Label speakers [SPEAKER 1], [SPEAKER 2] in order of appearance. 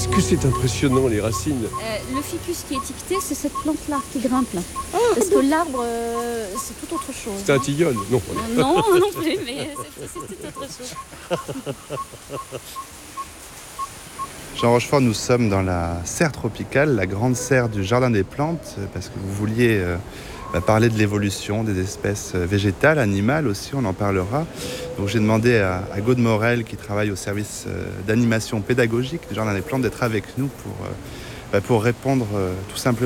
[SPEAKER 1] Qu'est-ce que c'est impressionnant, les racines.
[SPEAKER 2] Le ficus qui est étiqueté, c'est cette plante-là qui grimpe là. Parce que l'arbre, c'est tout autre chose.
[SPEAKER 1] C'est un tilleul, non.
[SPEAKER 2] Non, non plus, mais c'est tout autre chose.
[SPEAKER 3] Jean Rochefort, nous sommes dans la serre tropicale, la grande serre du Jardin des Plantes, parce que vous vouliez parler de l'évolution des espèces végétales, animales aussi, on en parlera. Donc j'ai demandé à Gaude Morel, qui travaille au service d'animation pédagogique du Jardin des Plantes, d'être avec nous pour répondre tout simplement